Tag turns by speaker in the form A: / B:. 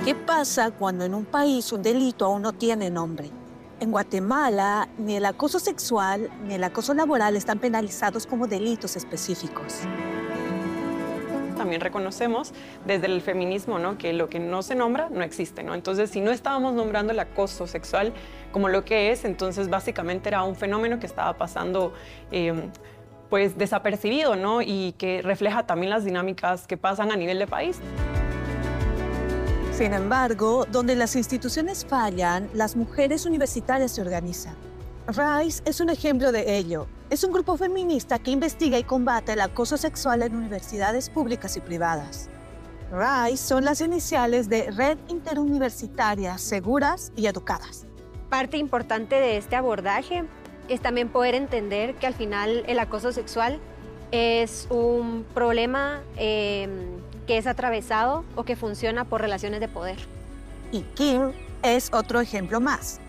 A: ¿Qué pasa cuando en un país un delito aún no tiene nombre? En Guatemala, ni el acoso sexual ni el acoso laboral están penalizados como delitos específicos.
B: También reconocemos desde el feminismo, ¿no?, que lo que no se nombra no existe, ¿no? Entonces, si no estábamos nombrando el acoso sexual como lo que es, entonces básicamente era un fenómeno que estaba pasando pues desapercibido, ¿no? Y que refleja también las dinámicas que pasan a nivel de país.
A: Sin embargo, donde las instituciones fallan, las mujeres universitarias se organizan. RISE es un ejemplo de ello. Es un grupo feminista que investiga y combate el acoso sexual en universidades públicas y privadas. RISE son las iniciales de Red Interuniversitarias Seguras y Educadas.
C: Parte importante de este abordaje es también poder entender que al final el acoso sexual es un problema que es atravesado o que funciona por relaciones de poder.
A: Y Kim es otro ejemplo más.